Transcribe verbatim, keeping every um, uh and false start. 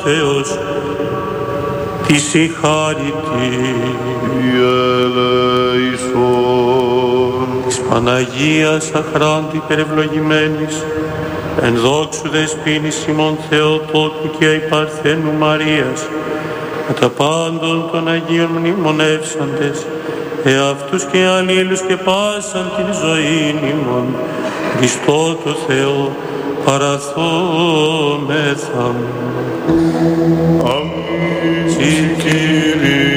Θεός τη συγχάρητη ελέησον. Της Παναγίας αχράντη υπερευλογημένης, εν δόξου δεσποίνης ημών Θεοτόκου και αϊπαρθένου Μαρίας, κατά πάντων των Αγίων μνημονεύσαντες, εαυτούς και αλλήλους και πάσαν την ζωήν ημών, Χριστό το Θεό παραθόμεθα. Αμήν. Συ Κύριε.